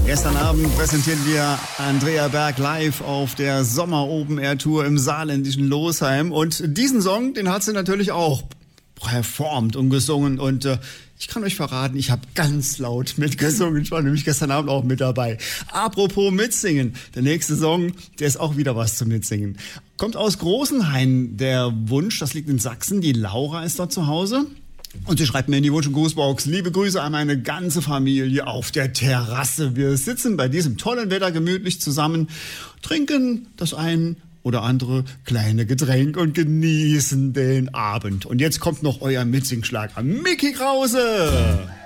Gestern Abend präsentieren wir Andrea Berg live auf der Sommer-Open-Air-Tour im saarländischen Losheim. Und diesen Song, den hat sie natürlich auch performt und gesungen. Und ich kann euch verraten, ich habe ganz laut mitgesungen. Ich war nämlich gestern Abend auch mit dabei. Apropos mitsingen, der nächste Song, der ist auch wieder was zum Mitsingen. Kommt aus Großenhain der Wunsch, das liegt in Sachsen. Die Laura ist dort zu Hause. Und sie schreibt mir in die Wunsch- und Grußbox: Liebe Grüße an meine ganze Familie auf der Terrasse. Wir sitzen bei diesem tollen Wetter gemütlich zusammen, trinken das ein oder andere kleine Getränk und genießen den Abend. Und jetzt kommt noch euer Mitsingschlag an Micky Krause.